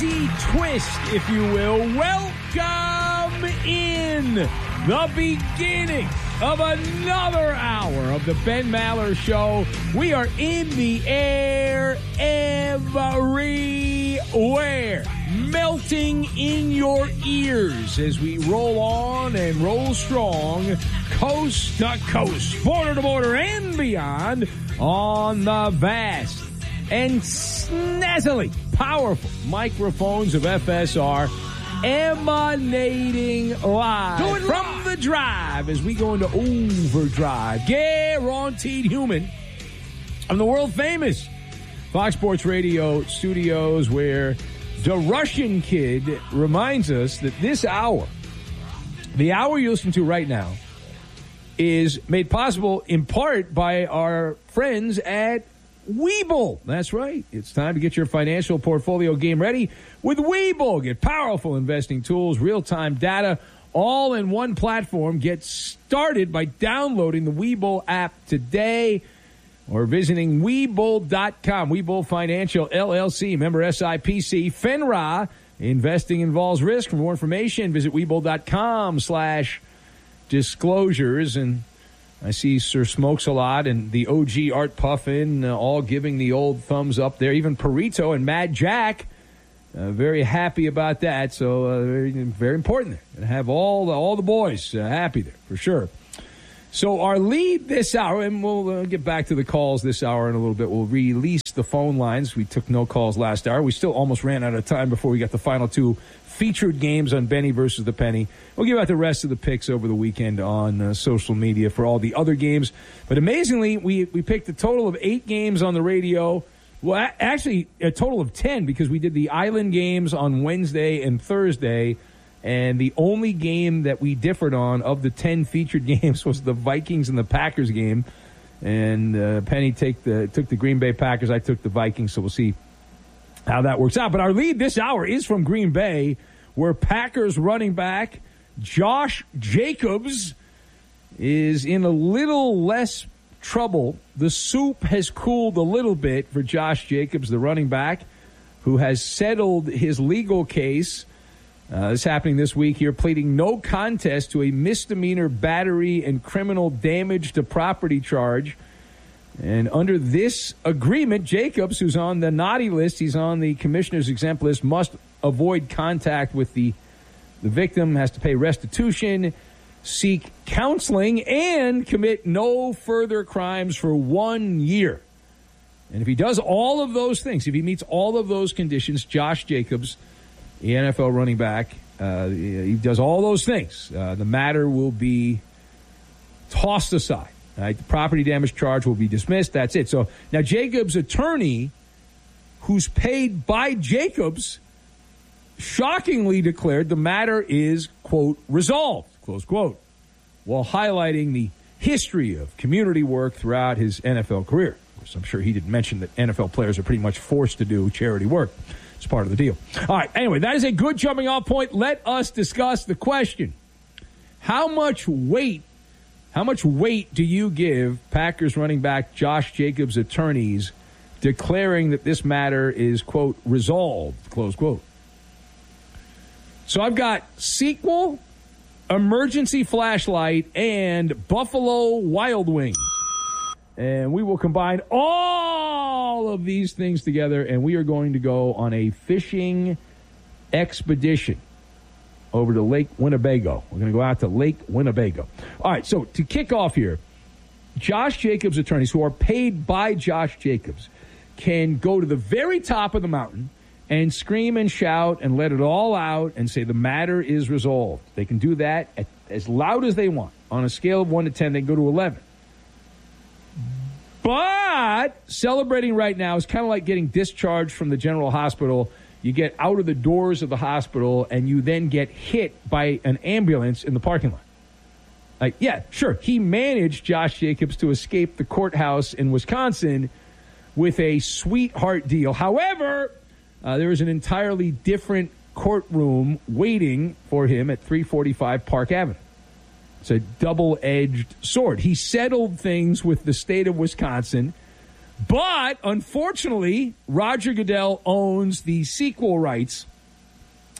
crazy twist, if you will. Welcome in the beginning of another hour of the Ben Maller Show. We are in the air everywhere, melting in your ears as we roll on and roll strong, coast to coast, border to border, and beyond on the vast and snazzily powerful microphones of FSR, emanating live from the drive as we go into overdrive. Guaranteed human on the world famous Fox Sports Radio studios, where the Russian Kid reminds us that this hour, the hour you listen to right now, is made possible in part by our friends at Webull. That's right. It's time to get your financial portfolio game ready with Webull. Get powerful investing tools, real-time data, all in one platform. Get started by downloading the Webull app today or visiting Webull.com. Webull Financial, LLC, member SIPC, FINRA. Investing involves risk. For more information, visit Webull.com/disclosures. And I see Sir Smokes-A-Lot and the OG Art Puffin all giving the old thumbs up there. Even Perito and Mad Jack, very happy about that. So very, very important there. And have all the boys happy there for sure. So our lead this hour, and we'll get back to the calls this hour in a little bit. We'll release the phone lines. We took no calls last hour. We still almost ran out of time before we got the final two featured games on Benny versus the Penny. We'll give out the rest of the picks over the weekend on social media for all the other games. But amazingly, we picked a total of 8 games on the radio. Well, actually, a total of 10 because we did the Island games on Wednesday and Thursday. And the only game that we differed on of the 10 featured games was the Vikings and the Packers game. And Penny took the Green Bay Packers. I took the Vikings, so we'll see how that works out. But our lead this hour is from Green Bay, where Packers running back Josh Jacobs is in a little less trouble. The soup has cooled a little bit for Josh Jacobs, the running back, who has settled his legal case. This is happening this week here, pleading no contest to a misdemeanor battery and criminal damage to property charge. And under this agreement, Jacobs, who's on the naughty list, he's on the commissioner's exempt list, must avoid contact with the victim, has to pay restitution, seek counseling, and commit no further crimes for 1 year. And if he does all of those things, if he meets all of those conditions, Josh Jacobs, the NFL running back, he does all those things, the matter will be tossed aside. Right? The property damage charge will be dismissed. That's it. So now Jacobs' attorney, who's paid by Jacobs, shockingly declared the matter is, quote, resolved, close quote, while highlighting the history of community work throughout his NFL career. Of course, I'm sure he didn't mention that NFL players are pretty much forced to do charity work. It's part of the deal. All right, anyway, that is a good jumping off point. Let us discuss the question. How much weight do you give Packers running back Josh Jacobs' attorneys declaring that this matter is, quote, resolved, close quote? So I've got sequel, emergency flashlight, and Buffalo Wild Wings. And we will combine all of these things together, and we are going to go on a fishing expedition over to Lake Winnebago. We're going to go out to Lake Winnebago. All right, so to kick off here, Josh Jacobs' attorneys, who are paid by Josh Jacobs, can go to the very top of the mountain and scream and shout and let it all out and say the matter is resolved. They can do that as loud as they want. On a scale of 1 to 10, they can go to 11. But celebrating right now is kind of like getting discharged from the general hospital. You get out of the doors of the hospital, and you then get hit by an ambulance in the parking lot. Like, yeah, sure, he managed, Josh Jacobs, to escape the courthouse in Wisconsin with a sweetheart deal. However, there is an entirely different courtroom waiting for him at 345 Park Avenue. It's a double-edged sword. He settled things with the state of Wisconsin, but unfortunately, Roger Goodell owns the sequel rights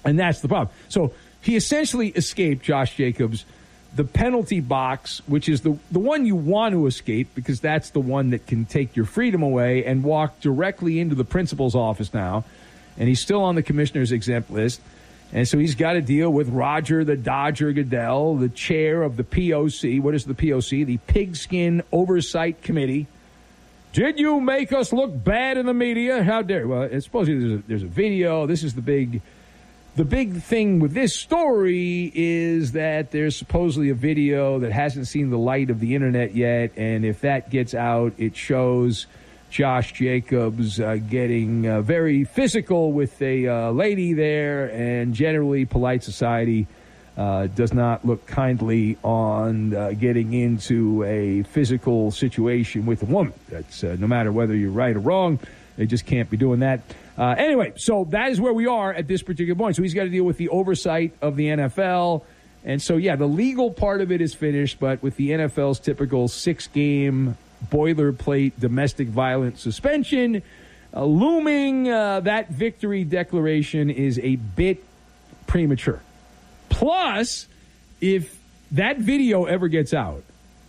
And that's the problem. So he essentially escaped, Josh Jacobs, the penalty box, which is the one you want to escape because that's the one that can take your freedom away, and walk directly into the principal's office now. And he's still on the commissioner's exempt list. And so he's got to deal with Roger the Dodger Goodell, the chair of the POC. What is the POC? The Pigskin Oversight Committee. Did you make us look bad in the media? How dare you? Well, supposedly there's a video. This is the big thing with this story is that there's supposedly a video that hasn't seen the light of the internet yet, and if that gets out, it shows Josh Jacobs getting very physical with a lady there, and generally polite society does not look kindly on getting into a physical situation with a woman. That's no matter whether you're right or wrong, they just can't be doing that. Anyway, so that is where we are at this particular point. So he's got to deal with the oversight of the NFL. And so, yeah, the legal part of it is finished, but with the NFL's typical 6-game boilerplate domestic violence suspension looming, that victory declaration is a bit premature. Plus, if that video ever gets out,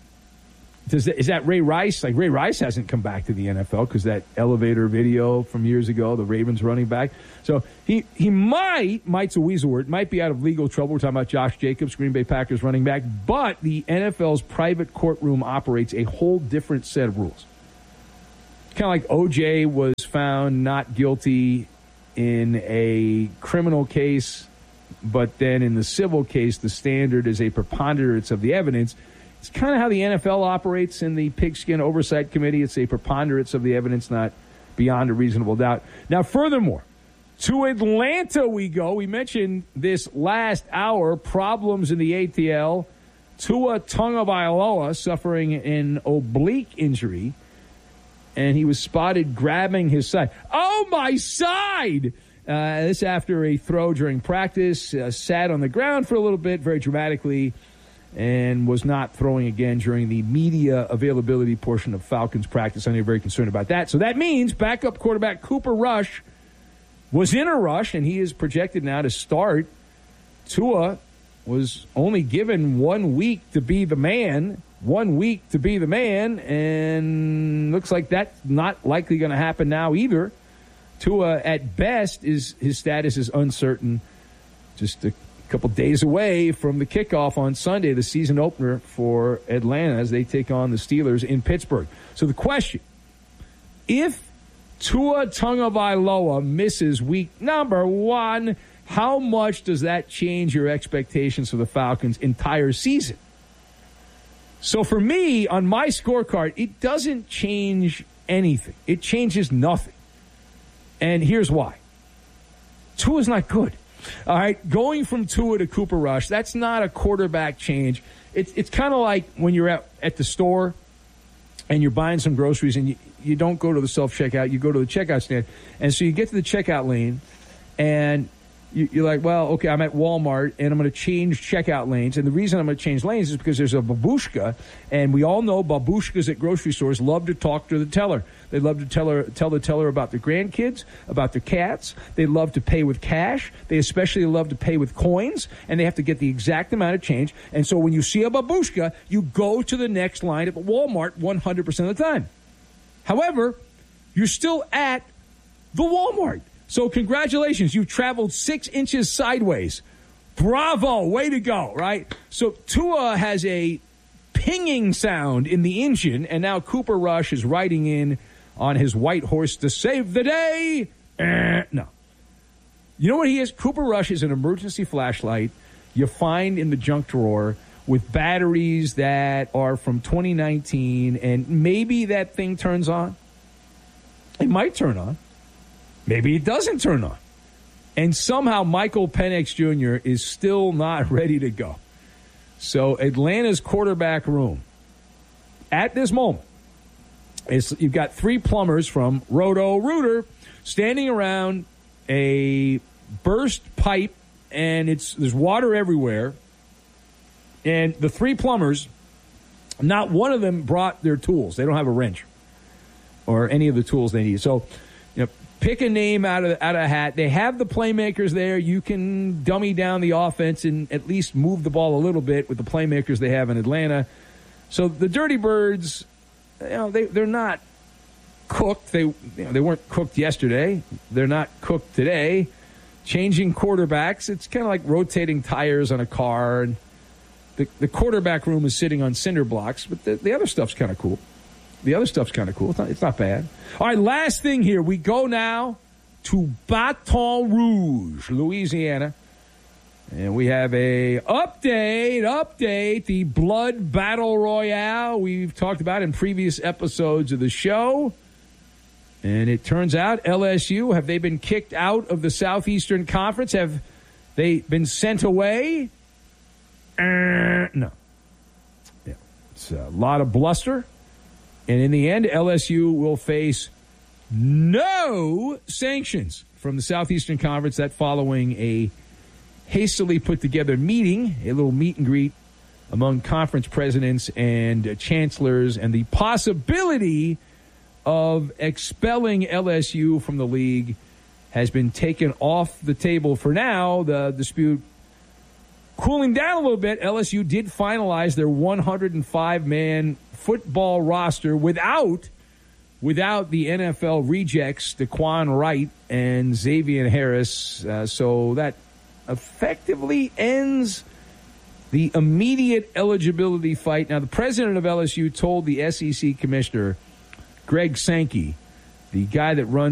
is that Ray Rice? Like, Ray Rice hasn't come back to the NFL because that elevator video from years ago, the Ravens running back. So he might's a weasel word, might be out of legal trouble. We're talking about Josh Jacobs, Green Bay Packers running back. But the NFL's private courtroom operates a whole different set of rules. Kind of like OJ was found not guilty in a criminal case, but then in the civil case, the standard is a preponderance of the evidence. It's kind of how the NFL operates in the Pigskin Oversight Committee. It's a preponderance of the evidence, not beyond a reasonable doubt. Now, furthermore, to Atlanta we go. We mentioned this last hour, problems in the ATL. Tua Tagovailoa suffering an oblique injury, and he was spotted grabbing his side. Oh, my side! This after a throw during practice, sat on the ground for a little bit, very dramatically, and was not throwing again during the media availability portion of Falcons practice. I know you're very concerned about that. So that means backup quarterback Cooper Rush was in a rush, and he is projected now to start. Tua was only given 1 week to be the man, and looks like that's not likely going to happen now either. Tua, at best, his status is uncertain. Just a couple days away from the kickoff on Sunday, the season opener for Atlanta as they take on the Steelers in Pittsburgh. So the question, if Tua Tagovailoa misses week number 1, how much does that change your expectations for the Falcons' entire season? So for me, on my scorecard, it doesn't change anything. It changes nothing. And here's why. Tua's not good. All right, going from Tua to Cooper Rush, that's not a quarterback change. It's kind of like when you're at the store and you're buying some groceries and you don't go to the self-checkout, you go to the checkout stand. And so you get to the checkout lane and you're like, well, okay, I'm at Walmart and I'm going to change checkout lanes. And the reason I'm going to change lanes is because there's a babushka, and we all know babushkas at grocery stores love to talk to the teller. They love to tell the teller about their grandkids, about their cats. They love to pay with cash. They especially love to pay with coins, and they have to get the exact amount of change. And so when you see a babushka, you go to the next line at Walmart 100% of the time. However, you're still at the Walmart. So congratulations, you've traveled 6 inches sideways. Bravo, way to go, right? So Tua has a pinging sound in the engine, and now Cooper Rush is riding in on his white horse to save the day. No. You know what he is? Cooper Rush is an emergency flashlight you find in the junk drawer with batteries that are from 2019, and maybe that thing turns on. It might turn on. Maybe it doesn't turn on. And somehow Michael Penix Jr. is still not ready to go. So Atlanta's quarterback room, at this moment, you've got 3 plumbers from Roto-Rooter standing around a burst pipe, and there's water everywhere. And the 3 plumbers, not one of them brought their tools. They don't have a wrench or any of the tools they need. So pick a name out of a hat. They have the playmakers there. You can dummy down the offense and at least move the ball a little bit with the playmakers they have in Atlanta. So the Dirty Birds, they're not cooked. They weren't cooked yesterday. They're not cooked today. Changing quarterbacks, it's kind of like rotating tires on a car. And the quarterback room is sitting on cinder blocks, but the other stuff's kind of cool. It's not bad. All right, last thing here. We go now to Baton Rouge, Louisiana. And we have a update, the Blood Battle Royale we've talked about in previous episodes of the show. And it turns out LSU, have they been kicked out of the Southeastern Conference? Have they been sent away? No. Yeah. It's a lot of bluster. And in the end, LSU will face no sanctions from the Southeastern Conference, that following a hastily put together meeting, a little meet and greet among conference presidents and chancellors, and the possibility of expelling LSU from the league has been taken off the table for now. The dispute cooling down a little bit. LSU did finalize their 105-man football roster without the NFL rejects, Daquan Wright and Xavier Harris. So that effectively ends the immediate eligibility fight. Now, the president of LSU told the SEC commissioner, Greg Sankey, the guy that runs